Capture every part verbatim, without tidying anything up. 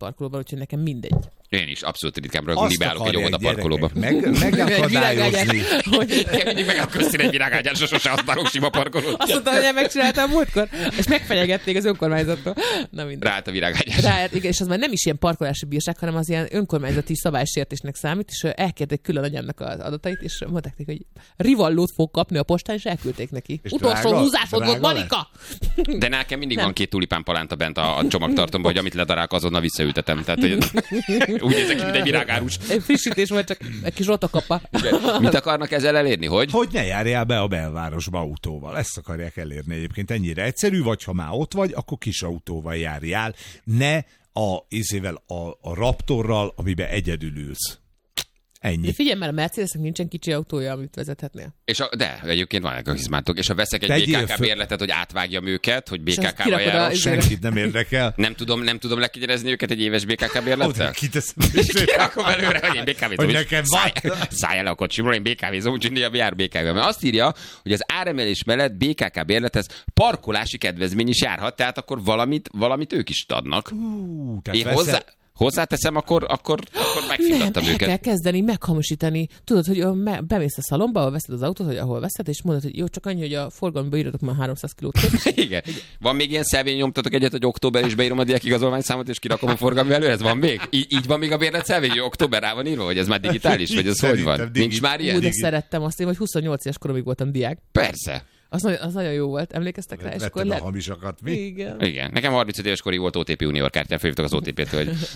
parkolóban, úgyhogy nekem mindegy. Én is abszolút ritkámra beállok egy óvoda parkolóba. Meg, megakadályozni. Én mindig meg köszön egy virágágyás, sose használok sima parkolót. Azt mondtam, hogy megcsináltam múltkor, és megfenyegették az önkormányzattól. Na mindegy. Ráállt a virágágyás. Ráállt, igen, és az már nem is ilyen parkolási bírság, hanem az ilyen önkormányzati szabálysértésnek számít, és elkérték külön anyámnak az adatait, és mondták neki, hogy rivallót fog kapni a postán, és elküldték neki. És utolsó drága, húzásod volt, Marika! De nekem mindig nem. Van két tulipán palánta bent a, a csomagtartomban, hogy amit ledarálok, azonnal visszaültetem. Tehát, hogy úgy nézek ki, mint egy virágárus. Frissítés volt, csak egy kis rotokapa. Mit akarnak ezzel elérni, hogy? Hogy ne járjál be a belvárosba autóval. Ezt akarják elérni egyébként. Ennyire egyszerű, vagy ha már ott vagy, akkor kis autóval járjál. Ne a izével, a, a Raptorral, amiben egyedül ülsz. Ennyi. De figyelj már, a Mercedesnek nincsen kicsi autója, amit vezethetnél. És a, de, egyébként vannak a hizmátok. És ha veszek egy Tegyél bé ká ká föl... bérletet, hogy átvágjam őket, hogy bé ká ká-val járok. Senkit nem érdekel. Nem tudom, nem tudom lekigyerezni őket egy éves bé ká ká bérlettel? Kiteszem. Kirakom előre, hogy én bé ká-vézom. Hogy nekem van. Szállj el a kocsimról, én bé ká-vézom, úgyhogy jár bé ká ká-vel. Mert azt írja, hogy az áremelés mellett bé ká ká bérlethez parkolási kedvezmény is járhat, tehát akkor valamit, valamit ők is adnak. Uh, én hozzá... Hozzáteszem, akkor, akkor, akkor megfizettem nem, őket. Nem, kell kezdeni meghamosítani. Tudod, hogy bemész a szalomba, ahol veszed az autót, hogy ahol veszed, és mondod, hogy jó, csak annyi, hogy a forgalomba írjatok már háromszáz kilót. Igen. Van még ilyen szelvény, nyomtatok egyet, hogy október is beírom a diák igazolványszámot, és kirakom a forgalmi elő, ez van még? Így, így van még a bérlet szelvény, hogy október rá van írva, hogy ez már digitális, vagy ez hogy van? Digit. Nincs már ilyen? Ú, de szerettem azt, én, hogy huszonnyolc éves koromig voltam diák. Persze. Az, az nagyon jó volt, emlékeztek rá? És akkor le... a hamisakat, mi? Igen. Igen. Nekem harmincöt éves korig volt o té pé Unior kártyán, felhívtak az o té pé-től, hogy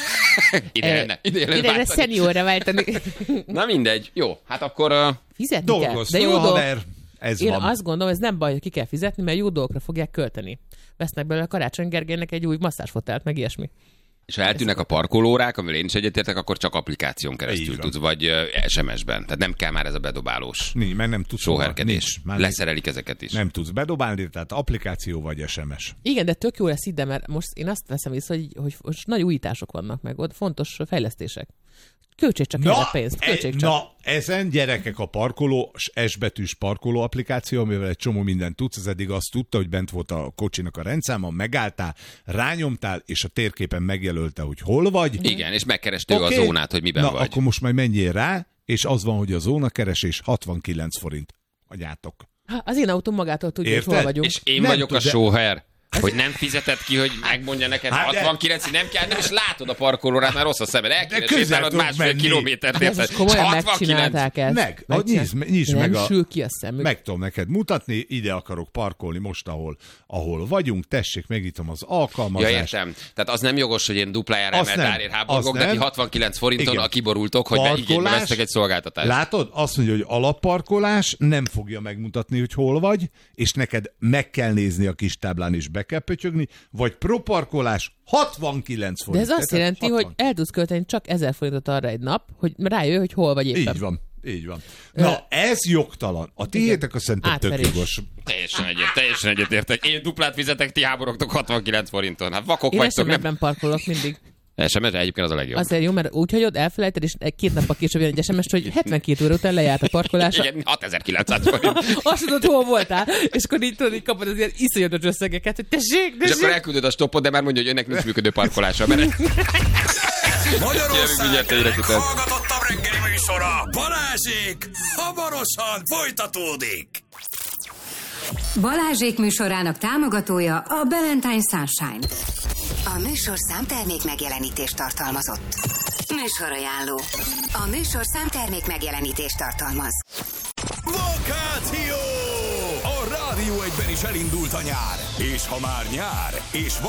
ide lenne. Ide lenne, ide lenne szeniorra váltani. Na mindegy. Jó, hát akkor... Uh... Fizetni dolgozz, kell. De jó haver. Ez Én van. azt gondolom, ez nem baj, hogy ki kell fizetni, mert jó dolgokra fogják költeni. Vesznek belőle Karácsony Gergelynek egy új masszázsfotelt, meg ilyesmi. És ha eltűnnek a parkolórák, amivel én is egyetértek, akkor csak applikáción keresztül tudsz, vagy es em es-ben. Tehát nem kell már ez a bedobálós Nincs, mert nem tudsz sóherkedés. Leszerelik ezeket is. Nem tudsz bedobálni, tehát applikáció vagy es em es. Igen, de tök jó lesz ide, mert most én azt veszem észre, hogy, hogy most nagy újítások vannak meg, ott fontos fejlesztések. Költség csak na, erre pénzt. Költség csak. Na, ezen gyerekek a parkoló, S-betűs parkoló applikáció, amivel egy csomó mindent tudsz, ez eddig azt tudta, hogy bent volt a kocsinak a rendszáma, megálltál, rányomtál, és a térképen megjelölte, hogy hol vagy. Igen, és megkereste okay. a zónát, hogy miben na, vagy. akkor most majd menjél rá, és az van, hogy a zónakeresés hatvankilenc forint. Agyátok. Az én autóm magától tudja, hogy hol vagyunk. És én nem vagyok tud, a sóher. Hogy nem fizetett ki, hogy megmondja neked hát hatvankilenc, nem kell, nem is látod a parkolórát, már rossz a szemed. El kéne sétálnod másfél kilométert. Hát ezt komolyan megcsinálták ezt. Meg, nyisd, nyisd meg a... sül ki a szemük. Meg tudom neked mutatni, ide akarok parkolni most, ahol, ahol vagyunk, tessék, megnyitom az alkalmazást. Ja, értem. Tehát az nem jogos, hogy én duplájára emelt árért háborgok, de ti hatvankilenc forinton igen. A kiborultok, hogy igénybe vesztek egy szolgáltatást. Látod? Azt mondja, hogy alapparkolás nem fogja megmutatni, hogy hol vagy, és neked meg kell nézni a kis táblán, és be kell pötyögni, vagy proparkolás hatvankilenc forint. De ez azt jelenti, hatvan hogy el tudsz költeni csak ezer forintot arra egy nap, hogy rájöjj, hogy hol vagy éppen. Így van. Így van. Na, ez jogtalan. A tiétek a szerintem tök jogos. Teljesen egyet, teljesen egyetértek. Én duplát fizetek, ti háborogtok hatvankilenc forinton. Hát vakok én vagytok. Én es em es-ben parkolok mindig. es em es egyébként az a legjobb. Azért jó, mert úgy hagyod, elfelejted, és két nappal később jön egy es em es, hogy hetvenkét óra után lejárt a parkolás. Igen, hatezer-kilencszáz forint. Azt tudod, hol voltál, és akkor így tudod, így kapod az ilyen iszonyatos összegeket, hogy tessék, tessék. És akkor elküldöd a stoppot, de már mondja, hogy önnek nincs működő parkolása. Mert... Magyarország leghallgatottabb reggeli műsora, Balázsék, hamarosan folytatódik. Balázsék műsorának támogatója a Valentine Sunshine. A műsorszám termék megjelenítést tartalmazott. Műsorajánló. A műsorszám termék megjelenítést tartalmaz. Vakáció! A Rádió egyben is elindult a nyár. És ha már nyár, és